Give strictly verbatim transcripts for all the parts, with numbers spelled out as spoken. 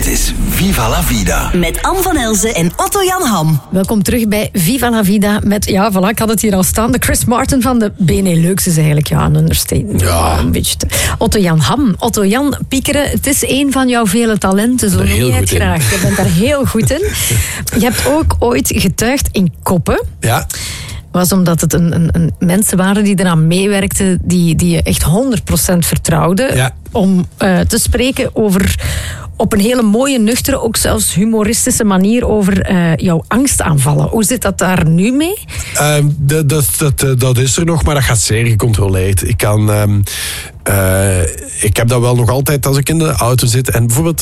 Dit is Viva la Vida. Met Anne van Elzen en Otto-Jan Ham. Welkom terug bij Viva la Vida met, ja, voilà, ik had het hier al staan, de Chris Martin van de Benelux is eigenlijk, ja, een understatement. Ja. Een beetje te... Otto-Jan Ham. Otto-Jan Piekeren, het is een van jouw vele talenten, zo noem je het graag. Je bent daar heel goed in. Je hebt ook ooit getuigd in Koppen. Ja. Was omdat het een, een, een mensen waren die eraan meewerkten, die, die je echt honderd procent vertrouwden, ja. om uh, te spreken over, op een hele mooie, nuchtere, ook zelfs humoristische manier over uh, jouw angstaanvallen. Hoe zit dat daar nu mee? Um, dat, dat, dat, dat is er nog, maar dat gaat zeer gecontroleerd. Ik kan, um, uh, ik heb dat wel nog altijd als ik in de auto zit en bijvoorbeeld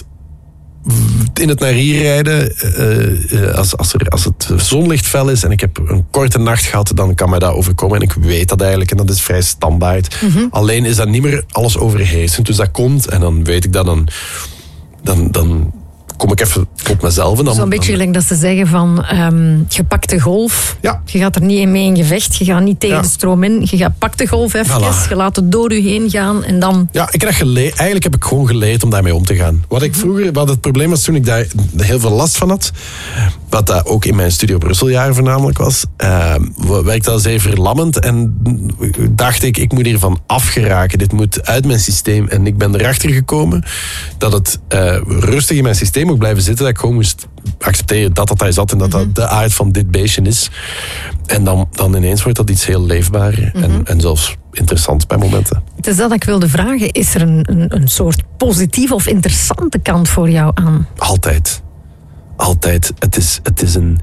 in het naar hier rijden, uh, als, als, er, als het zonlicht fel is en ik heb een korte nacht gehad, dan kan mij dat overkomen. En ik weet dat eigenlijk en dat is vrij standaard. Mm-hmm. Alleen is dat niet meer alles overheersend. Dus dat komt en dan weet ik dat dan... dan, dan kom ik even op mezelf. En dan, Zo'n beetje gelijk dat ze zeggen van um, je pakt de golf, ja. je gaat er niet mee in gevecht, je gaat niet tegen ja. de stroom in, je gaat pak de golf even, voilà. Je laat het door je heen gaan en dan... Ja, ik heb geleerd, eigenlijk heb ik gewoon geleerd om daarmee om te gaan. Wat ik vroeger, wat het probleem was toen ik daar heel veel last van had, wat dat ook in mijn Studio Brusseljaar voornamelijk was, uh, werkte dat zeer verlammend en dacht ik, ik moet hiervan afgeraken, dit moet uit mijn systeem. En ik ben erachter gekomen dat het uh, rustig in mijn systeem ook blijven zitten, dat ik gewoon moest accepteren dat dat daar zat en dat dat de aard van dit beestje is. En dan, dan ineens wordt dat iets heel leefbaar en, mm-hmm. en zelfs interessant bij momenten. Het is dat ik wilde vragen, is er een, een, een soort positieve of interessante kant voor jou aan? Altijd. Altijd. Het is, het is een...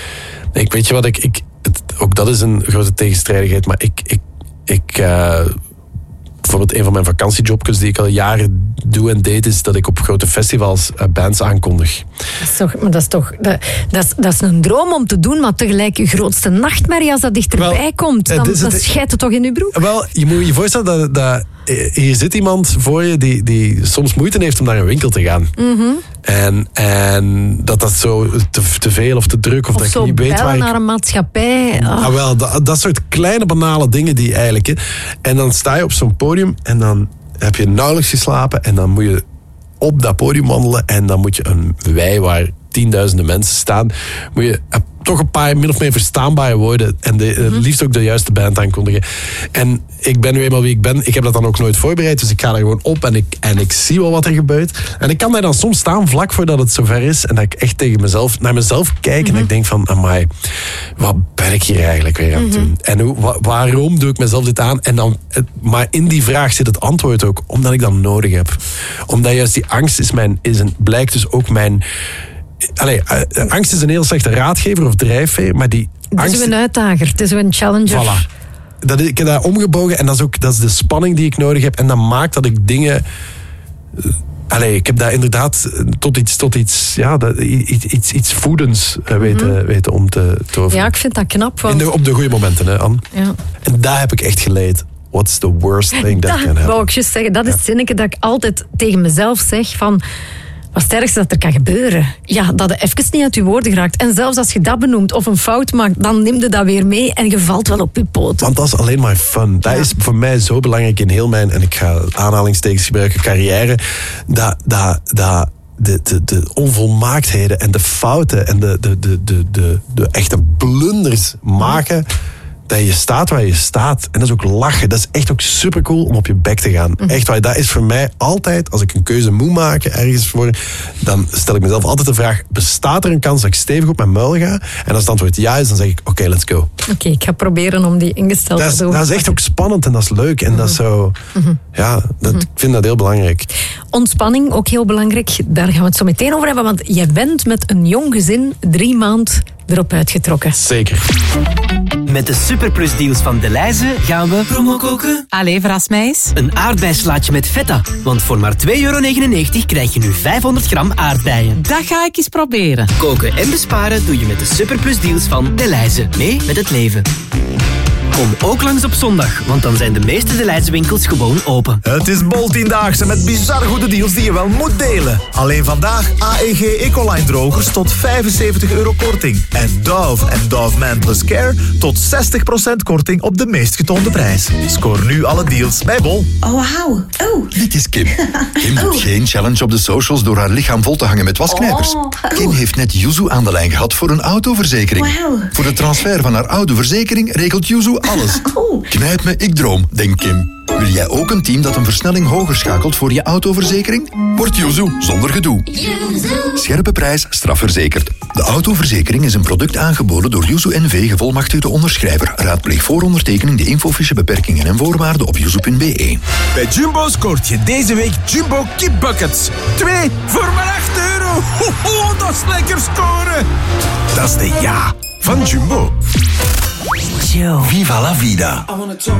Ik weet je wat, ik, ik, het, ook dat is een grote tegenstrijdigheid, maar ik... ik, ik uh, bijvoorbeeld een van mijn vakantiejobjes die ik al jaren doe en deed, is dat ik op grote festivals uh, bands aankondig. Dat is toch, maar dat is toch dat, dat, is, dat is een droom om te doen, maar tegelijk je grootste nachtmerrie als dat dichterbij wel, komt. Dan, dan het, schijt het toch in je broek? Wel, je moet je voorstellen dat, dat hier zit iemand voor je die, die soms moeite heeft om naar een winkel te gaan. Mm-hmm. En, en dat dat zo te, te veel of te druk of, of dat zo ik niet weet waar ik... naar een maatschappij. Oh. Ah, wel, dat, dat soort kleine banale dingen die eigenlijk... Hè. En dan sta je op zo'n podium en dan heb je nauwelijks geslapen en dan moet je op dat podium wandelen en dan moet je een wei waar tienduizenden mensen staan, moet je toch een paar min of meer verstaanbare woorden en de, mm-hmm. liefst ook de juiste band aankondigen. En ik ben nu eenmaal wie ik ben. Ik heb dat dan ook nooit voorbereid, dus ik ga er gewoon op en ik, en ik zie wel wat er gebeurt. En ik kan daar dan soms staan vlak voordat het zover is en dat ik echt tegen mezelf, naar mezelf kijk mm-hmm. en dat ik denk van, amai, wat ben ik hier eigenlijk weer aan het mm-hmm. doen? En hoe, wa, waarom doe ik mezelf dit aan? En dan, maar in die vraag zit het antwoord ook, omdat ik dat nodig heb. Omdat juist die angst is mijn, is een, blijkt dus ook mijn... Allee, uh, angst is een heel slechte raadgever of drijfveer, maar die angst... Het is een uitdager, het is een challenger. Voilà. Dat, ik heb dat omgebogen en dat is ook dat is de spanning die ik nodig heb. En dat maakt dat ik dingen... Uh, allee, ik heb dat inderdaad tot iets, tot iets, ja, dat, iets, iets, iets voedends uh, weten, mm-hmm. weten om te toveren. Ja, ik vind dat knap. Want... De, op de goede momenten, hè, Anne. Ja. En daar heb ik echt geleerd. What's the worst thing that, that can happen? Wou ik juist zeggen, dat is het zinnetje dat ik altijd tegen mezelf zeg van... Wat het ergste dat er kan gebeuren? Ja, dat je even niet uit je woorden geraakt. En zelfs als je dat benoemt of een fout maakt, dan neem je dat weer mee en je valt wel op je poten. Want dat is alleen maar fun. Dat ja. is voor mij zo belangrijk in heel mijn, en ik ga aanhalingstekens gebruiken, carrière, dat, dat, dat de, de, de onvolmaaktheden en de fouten en de, de, de, de, de, de echte blunders maken... dat je staat waar je staat. En dat is ook lachen. Dat is echt ook supercool om op je bek te gaan. Mm. Echt waar. Dat is voor mij altijd, als ik een keuze moet maken ergens voor, dan stel ik mezelf altijd de vraag, bestaat er een kans dat ik stevig op mijn muil ga? En als het antwoord ja is, dan zeg ik, oké, okay, let's go. Oké, okay, ik ga proberen om die ingesteldheid te doen. Dat is echt ook spannend en dat is leuk. En mm. dat is zo... Mm-hmm. Ja, dat, mm-hmm. ik vind dat heel belangrijk. Ontspanning, ook heel belangrijk. Daar gaan we het zo meteen over hebben, want jij bent met een jong gezin drie maand erop uitgetrokken. Zeker. Met de Superplus deals van Delhaize gaan we promo koken. Allee, verras mij eens. Een aardbeislaatje met feta. Want voor maar twee euro negenennegentig krijg je nu vijfhonderd gram aardbeien. Dat ga ik eens proberen. Koken en besparen doe je met de Superplus deals van Delhaize. Mee met het leven. Kom ook langs op zondag, want dan zijn de meeste De Leidse winkels gewoon open. Het is Bol-tiendaagse met bizar goede deals die je wel moet delen. Alleen vandaag A E G Ecoline drogers tot vijfenzeventig euro korting. En Dove en Dove Man Plus Care tot zestig procent korting op de meest getoonde prijs. Scoor nu alle deals bij Bol. Oh, wauw. Oh. Dit is Kim. Kim doet Oh. geen challenge op de socials door haar lichaam vol te hangen met wasknijpers. Oh. Kim heeft net Yuzu aan de lijn gehad voor een autoverzekering. Wauw. Voor de transfer van haar oude verzekering regelt Yuzu alles. Oh. Knijp me, ik droom, denkt Kim. Wil jij ook een team dat een versnelling hoger schakelt voor je autoverzekering? Word Yuzu zonder gedoe. Scherpe prijs, strafverzekerd. De autoverzekering is een product aangeboden door Yuzu N V, gevolmachtigde onderschrijver. Raadpleeg voor ondertekening de infofiche beperkingen en voorwaarden op yuzu punt b e. Bij Jumbo scoort je deze week Jumbo kipbuckets. Twee voor maar acht euro. Ho, ho, dat is lekker scoren. Dat is de ja van Jumbo. Viva la vida.